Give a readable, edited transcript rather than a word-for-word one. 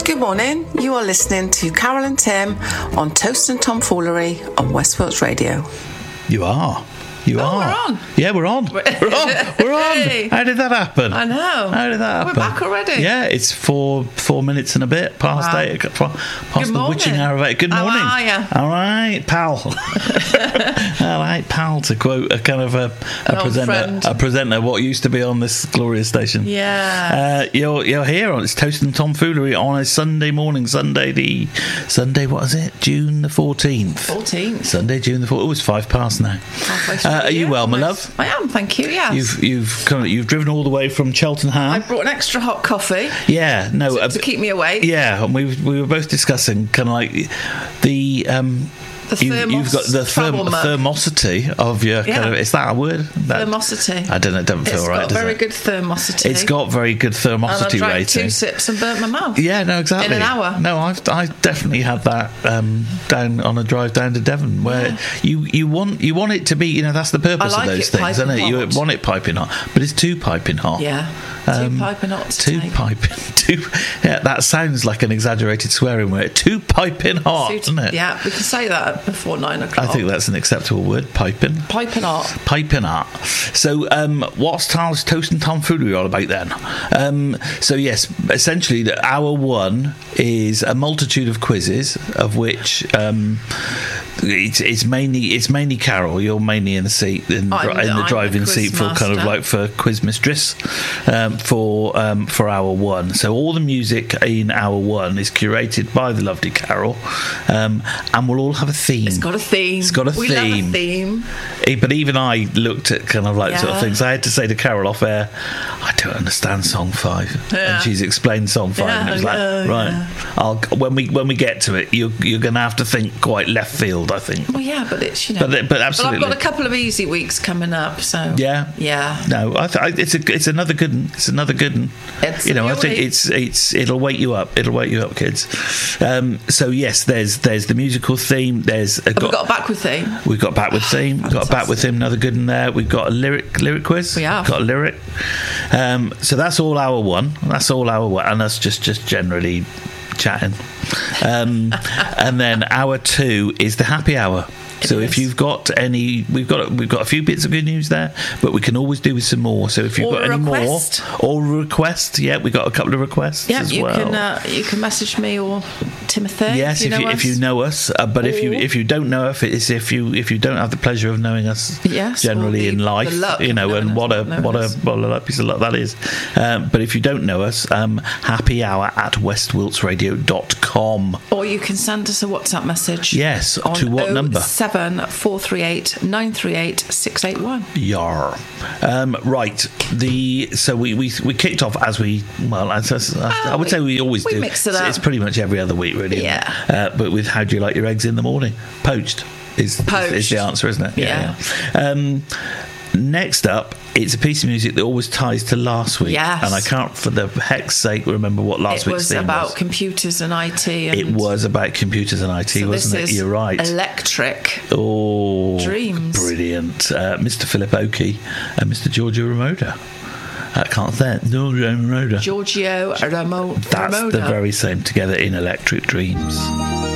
Good morning. You are listening to Carol and Tim on Toast and Tomfoolery on West Wilts Radio. You are. You are. We're on. Yeah, we're on. We're on. We're on. Hey. How did that happen? I know. How did that happen? We're back already. Yeah, it's 4 minutes and a bit past 8. Past the witching hour of 8. Good morning. How are you? All right, pal. All right, pal, to quote a kind of a presenter, what used to be on this glorious station. Yeah. You're here on It's Toast and Tomfoolery on a Sunday morning. Sunday, what is it? June the 14th. 14th. Sunday, June the 14th. Oh, it's 5 past now. Are you well, my love? I am, thank you. Yes. You've driven all the way from Cheltenham. I brought an extra hot coffee. Yeah, no, to keep me awake. Yeah, and we were both discussing kind of like the you've got the thermosity of your kind of. Is that a word? Thermosity. I don't know. It doesn't feel right. It's got very good thermosity. It's got very good thermosity and I drank rating. 2 sips and burnt my mouth. Yeah, no, exactly. In an hour. No, I definitely had that down on a drive down to Devon, where you want it to be. That's the purpose of those things, isn't it? You want it piping hot, but it's too piping hot. Yeah. Too piping hot. Yeah, that sounds like an exaggerated swearing word. Too piping hot, isn't it? Yeah, we can say that before 9 o'clock. I think that's an acceptable word. Piping. Piping hot. Piping hot. So, what's Tal's Toast and Tomfoolery all about then? So yes, essentially, hour 1 is a multitude of quizzes, of which it's mainly Carol. You're mainly in the seat in the driving seat for kind of like for quiz mistress for hour 1. So all the music in hour 1 is curated by the lovely Carol, and we'll all have a theme. It's got a theme. We love a theme. But even I looked at kind of like sort of things. I had to say to Carol off air, I don't understand song 5, and she's explained song 5, and it was like, when we get to it, you're going to have to think quite left field, I think. Well, yeah, but it's but absolutely. But I've got a couple of easy weeks coming up, so yeah. No, it's another good one. It's another good one. I think it'll wake you up. It'll wake you up, kids. So yes, there's the musical theme. We've got a backward theme. We've got a backward theme. We've got a backward theme. Another good one there. We've got a lyric quiz. We have got a lyric. So that's all hour 1. That's all hour 1, and that's just generally chatting. And then hour 2 is the happy hour. So if you've got any, we've got a few bits of good news there, but we can always do with some more. So if you've got any more or request, we've got a couple of requests as well. You can message me or Timothy. Yes, if you know us, but if you don't know us, it's if you don't have the pleasure of knowing us generally in life, and what a piece of luck that is. But if you don't know us, happy hour at westwiltsradio.com. Or you can send us a WhatsApp message. Yes, to what number? 438 938 681. Yar. Right. So we kicked off as I would say we always do. We mix it up. It's pretty much every other week, really. Yeah. But with how do you like your eggs in the morning? Poached is the answer, isn't it? Yeah. Next up, it's a piece of music that always ties to last week. Yes. And I can't, for the heck's sake, remember what last week's theme was. It was about computers and IT. It was about computers and IT, wasn't it? You're right. Electric. Oh, Dreams. Brilliant. Mr. Philip Oakey and Mr. Giorgio Ramoda. I can't say it. Giorgio Ramoda. That's the very same together in Electric Dreams.